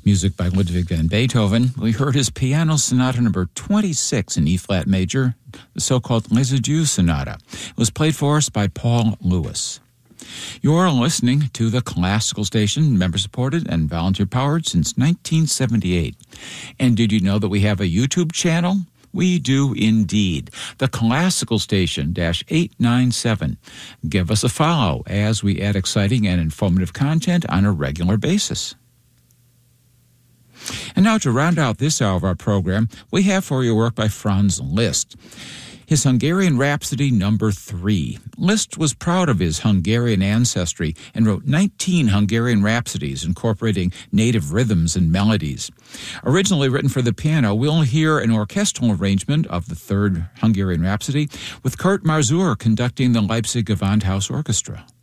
Music by Ludwig van Beethoven. We heard his Piano Sonata number 26 in E-flat major, the so-called Les Adieux Sonata. It was played for us by Paul Lewis. You're listening to the Classical Station, member-supported and volunteer-powered since 1978. And did you know that we have a YouTube channel? We do indeed. The Classical Station -897. Give us a follow as we add exciting and informative content on a regular basis. And now to round out this hour of our program, we have for you work by Franz Liszt. His Hungarian Rhapsody number 3. Liszt was proud of his Hungarian ancestry and wrote 19 Hungarian rhapsodies incorporating native rhythms and melodies. Originally written for the piano, we'll hear an orchestral arrangement of the third Hungarian Rhapsody with Kurt Masur conducting the Leipzig Gewandhaus Orchestra.